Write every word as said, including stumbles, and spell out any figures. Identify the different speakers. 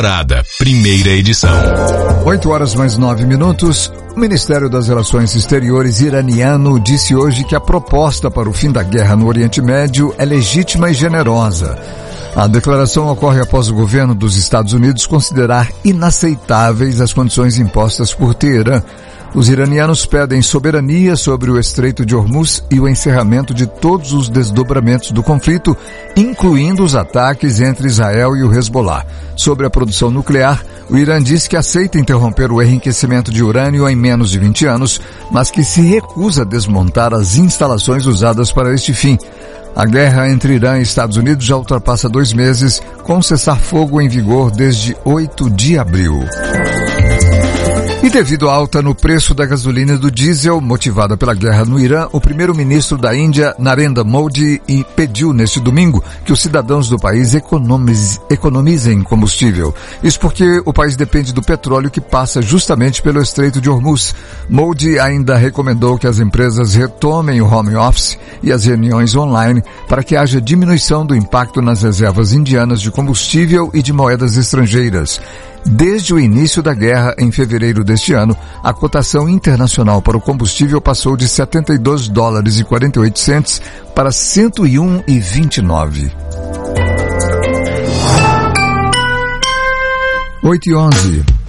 Speaker 1: Morada, primeira edição.
Speaker 2: oito horas mais nove minutos. O Ministério das Relações Exteriores iraniano disse hoje que a proposta para o fim da guerra no Oriente Médio é legítima e generosa. A declaração ocorre após o governo dos Estados Unidos considerar inaceitáveis as condições impostas por Teherã. Os iranianos pedem soberania sobre o Estreito de Hormuz e o encerramento de todos os desdobramentos do conflito, incluindo os ataques entre Israel e o Hezbollah. Sobre a produção nuclear, o Irã diz que aceita interromper o enriquecimento de urânio em menos de vinte anos, mas que se recusa a desmontar as instalações usadas para este fim. A guerra entre Irã e Estados Unidos já ultrapassa dois meses, com um cessar-fogo em vigor desde oito de abril. E devido à alta no preço da gasolina e do diesel, motivada pela guerra no Irã, o primeiro-ministro da Índia, Narendra Modi, pediu neste domingo que os cidadãos do país economiz, economizem combustível. Isso porque o país depende do petróleo que passa justamente pelo Estreito de Hormuz. Modi ainda recomendou que as empresas retomem o home office e as reuniões online para que haja diminuição do impacto nas reservas indianas de combustível e de moedas estrangeiras. Desde o início da guerra, em fevereiro deste ano, a cotação internacional para o combustível passou de setenta e dois dólares e quarenta e oito centavos para cento e um e vinte e nove. oito e onze.